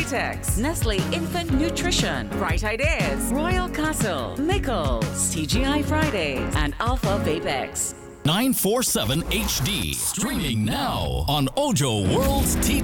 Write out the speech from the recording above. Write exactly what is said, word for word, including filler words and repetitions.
Vitex, Nestle Infant Nutrition, Bright Ideas, Royal Castle, Mickles, T G I Fridays, and Alpha Vapex. nine forty-seven H D. Streaming now on Ojo World's T V.